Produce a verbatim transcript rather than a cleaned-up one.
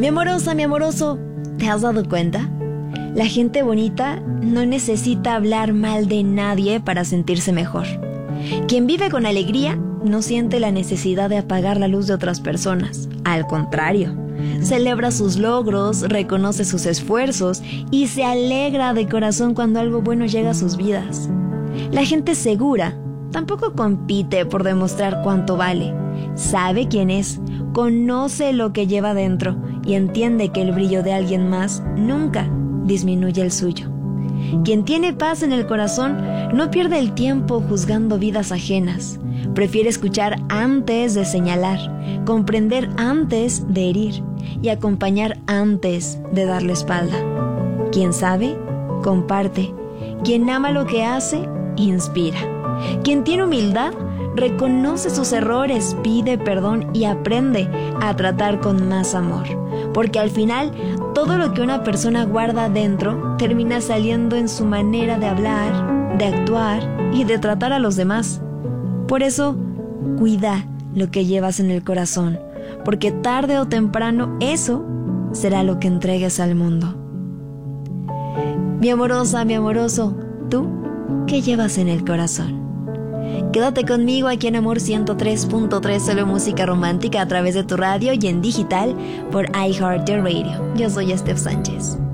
Mi amorosa, mi amoroso, ¿te has dado cuenta? La gente bonita no necesita hablar mal de nadie para sentirse mejor. Quien vive con alegría no siente la necesidad de apagar la luz de otras personas. Al contrario, celebra sus logros, reconoce sus esfuerzos y se alegra de corazón cuando algo bueno llega a sus vidas. La gente segura tampoco compite por demostrar cuánto vale. Sabe quién es, conoce lo que lleva dentro y entiende que el brillo de alguien más nunca disminuye el suyo. Quien tiene paz en el corazón no pierde el tiempo juzgando vidas ajenas. Prefiere escuchar antes de señalar, comprender antes de herir y acompañar antes de darle espalda. Quien sabe, comparte. Quien ama lo que hace, inspira. Quien tiene humildad, reconoce sus errores, pide perdón y aprende a tratar con más amor. Porque al final, todo lo que una persona guarda dentro termina saliendo en su manera de hablar, de actuar y de tratar a los demás. Por eso, cuida lo que llevas en el corazón, porque tarde o temprano eso será lo que entregues al mundo. Mi amorosa, mi amoroso, ¿tú qué llevas en el corazón? Quédate conmigo aquí en Amor ciento tres punto tres, solo música romántica a través de tu radio y en digital por iHeartRadio. Yo soy Steph Sánchez.